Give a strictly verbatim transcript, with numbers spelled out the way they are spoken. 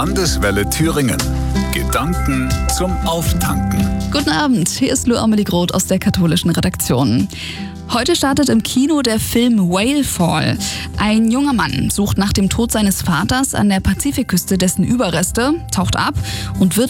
Landeswelle Thüringen. Gedanken zum Auftanken. Guten Abend, hier ist Lou Amelie Groth aus der katholischen Redaktion. Heute startet im Kino der Film Whale Fall. Ein junger Mann sucht nach dem Tod seines Vaters an der Pazifikküste dessen Überreste, taucht ab und wird